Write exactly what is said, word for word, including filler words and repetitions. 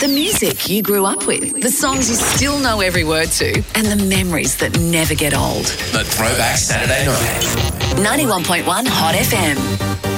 music you grew up with, the songs you still know every word to, and the memories that never get old. The Throwback Saturday Night. ninety-one point one Hot F M.